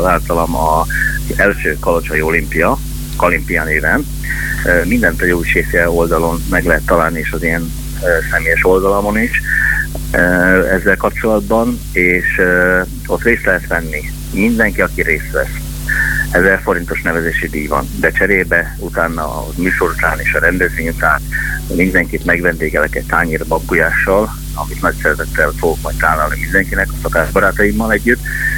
általam az első Kalocsai Olimpia, Kalimpia néven. Mindent a Jó Séfje oldalon meg lehet találni, és az én személyes oldalamon is ezzel kapcsolatban, és ott részt lehet venni. Mindenki, aki részt vesz. 1000 forintos nevezési díj van, de cserébe utána a műsor után és a rendezvény után mindenkit megvendégelek egy tányér babgulyással, amit nagy szeretettel fogok majd tálalni mindenkinek, a szakásbarátaimmal együtt,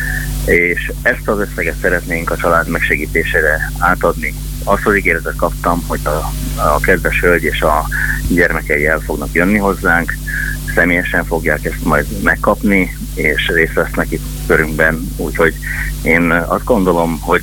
és ezt az összeget szeretnénk a család megsegítésére átadni. Azt az ígéretet kaptam, hogy a kedves hölgy és a gyermekei el fognak jönni hozzánk, személyesen fogják ezt majd megkapni, és részt vesznek itt körünkben, úgyhogy én azt gondolom, hogy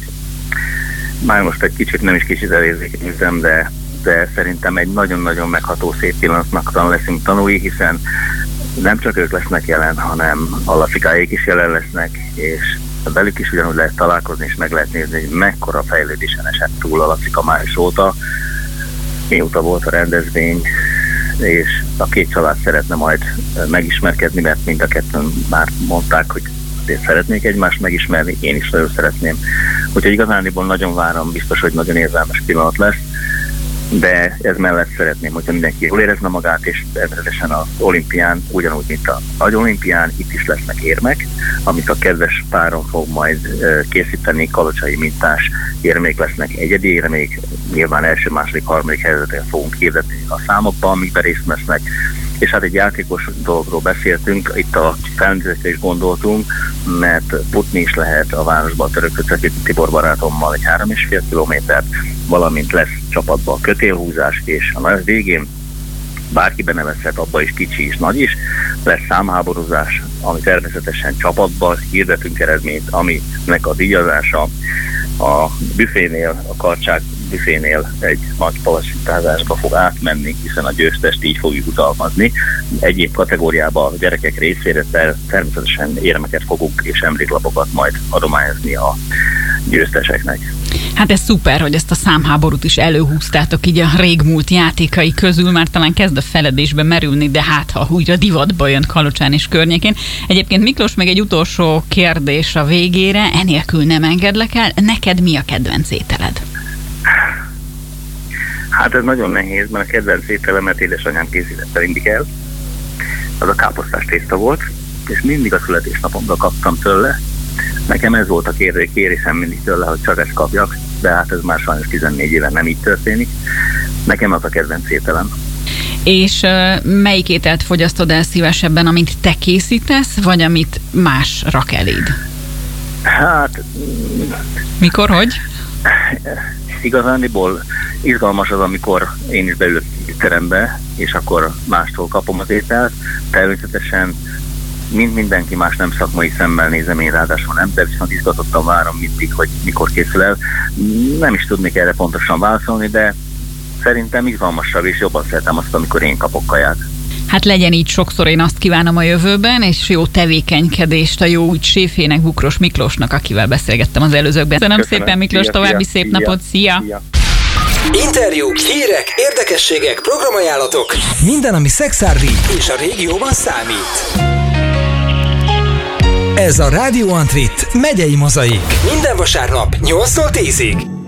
már most egy kicsit, nem is kicsit elérzékenyítem, de szerintem egy nagyon-nagyon megható szép pillanatnak leszünk tanúi, hiszen nem csak ők lesznek jelen, hanem a lacikáik is jelen lesznek, és velük is ugyanúgy lehet találkozni, és meg lehet nézni, hogy mekkora fejlődésen esett túl a Lacika május óta, mióta volt a rendezvény, és a két család szeretne majd megismerkedni, mert mind a ketten már mondták, hogy azért szeretnék egymást megismerni, én is nagyon szeretném. Úgyhogy igazániból nagyon várom, biztos, hogy nagyon érzelmes pillanat lesz, de ez mellett szeretném, hogyha mindenki jól érezne magát, és természetesen az olimpián, ugyanúgy, mint a nagy olimpián, itt is lesznek érmek, amit a kedves páron fog majd készíteni, kalocsai mintás érmék lesznek, egyedi érmék, nyilván első, második, harmadik helyzetet fogunk hirdetni a számokban, amikben részt vesznek, és hát egy játékos dologról beszéltünk, itt a felnőttekre is gondoltunk, mert futni is lehet a városban a Törököcöki Tibor barátommal egy 3,5 kilométert, valamint lesz csapatban kötélhúzás, és a végén bárki benevezhet, abba is kicsi és nagy is, lesz számháborúzás, ami természetesen csapatban hirdetünk eredményt, aminek a díjazása a büfénél, a Karcsák büfénél egy nagy palasítázásba fog átmenni, hiszen a győztest így fogjuk utalmazni. Egyéb kategóriában a gyerekek részére természetesen érmeket fogunk és emléklapokat majd adományozni a győzteseknek. Hát ez szuper, hogy ezt a számháborút is előhúztátok így a régmúlt játékai közül, már talán kezd a feledésbe merülni, de hát ha újra divatba jön Kalocsán és környékén. Egyébként Miklós, még egy utolsó kérdés a végére, enélkül nem engedlek el. Neked mi a kedvenc ételed? Hát ez nagyon nehéz, mert a kedvenc ételemet édesanyám készítette mindig el. Az a káposztás tészta volt, és mindig a születésnapomra kaptam tőle. Nekem ez volt a kérésem mindig tőle, hogy csak ezt kapjak, de hát ez már sajnos 14 éve nem így történik. Nekem az a kedvenc ételem. És melyik ételt fogyasztod el szívesebben, amit te készítesz, vagy amit más rak eléd? Hát... Mikor, hogy? Igazániból izgalmas az, amikor én is beülök a terembe, és akkor mástól kapom az ételt. Természetesen mint mindenki más, nem szakmai szemmel nézem én, ráadásul nem, de viszont izgatottan várom mindig, hogy mikor készül el. Nem is tudnék erre pontosan válaszolni, de szerintem izgalmasabb és jobban szeretem azt, amikor én kapok kaját. Hát legyen így sokszor, én azt kívánom a jövőben, és jó tevékenykedést a jó úgy séfének, Bukros Miklósnak, akivel beszélgettem az előzőkben. Köszönöm szépen, Miklós, további szép napot, szia! Interjúk, hírek, érdekességek, programajánlatok. Minden, ami szexárdi és a régióban számít. Ez a Rádió Antrit megyei mozaik. Minden vasárnap 8-tól 10-ig.